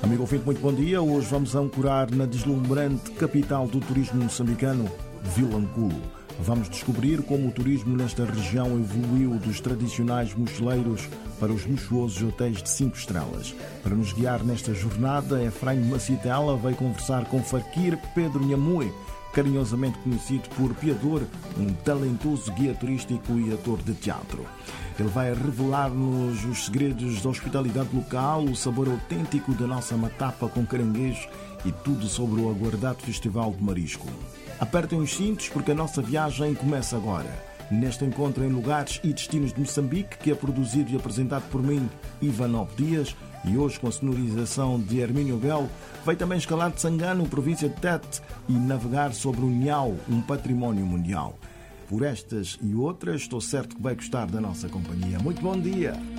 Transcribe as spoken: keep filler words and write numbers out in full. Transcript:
Amigo ouvinte, muito bom dia. Hoje vamos ancorar na deslumbrante capital do turismo moçambicano, Vilanculo. Vamos descobrir como o turismo nesta região evoluiu dos tradicionais mochileiros para os luxuosos hotéis de cinco estrelas. Para nos guiar nesta jornada, Efraim Macitela vai conversar com Fakir Pedro Nhamue, carinhosamente conhecido por Piador, um talentoso guia turístico e ator de teatro. Ele vai revelar-nos os segredos da hospitalidade local, o sabor autêntico da nossa matapa com caranguejo e tudo sobre o aguardado Festival de Marisco. Apertem os cintos porque a nossa viagem começa agora. Neste encontro em lugares e destinos de Moçambique, que é produzido e apresentado por mim, Ivanov Dias, e hoje com a sonorização de Hermínio Bel, vai também escalar de Sangano, província de Tete, e navegar sobre o Nhau, um património mundial. Por estas e outras, estou certo que vai gostar da nossa companhia. Muito bom dia!